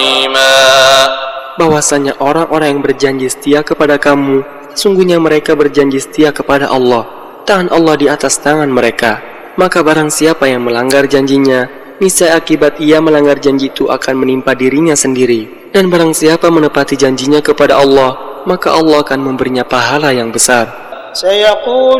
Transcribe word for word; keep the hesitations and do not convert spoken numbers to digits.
bahwasanya orang-orang yang berjanji setia kepada kamu, sesungguhnya mereka berjanji setia kepada Allah. Tangan Allah di atas tangan mereka. Maka barang siapa yang melanggar janjinya, niscaya akibat ia melanggar janji itu akan menimpa dirinya sendiri. Dan barang siapa menepati janjinya kepada Allah, maka Allah akan memberinya pahala yang besar.